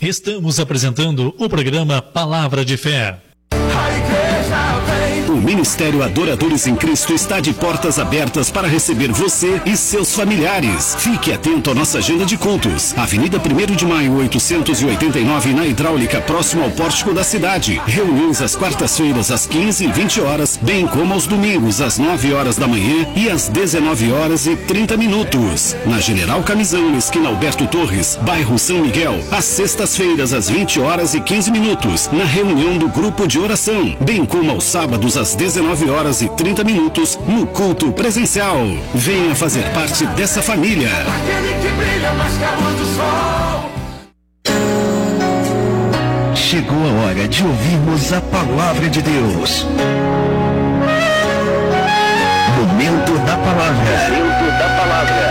Estamos apresentando o programa Palavra de Fé. O Ministério Adoradores em Cristo está de portas abertas para receber você e seus familiares. Fique atento à nossa agenda de cultos. Avenida 1º de Maio, 889, na Hidráulica, próximo ao pórtico da cidade. Reuniões às quartas-feiras, às 15 e 20 horas, bem como aos domingos, às 9 horas da manhã e às 19 horas e 30 minutos. Na General Camisão, esquina Alberto Torres, bairro São Miguel, às sextas-feiras, às 20 horas e 15 minutos, na reunião do grupo de oração, bem como aos sábados, às 19 horas e 30 minutos, no culto presencial. Venha fazer parte dessa família. Aquele que brilha mais que a luz do sol. Chegou a hora de ouvirmos a palavra de Deus. Momento da palavra. Momento da palavra.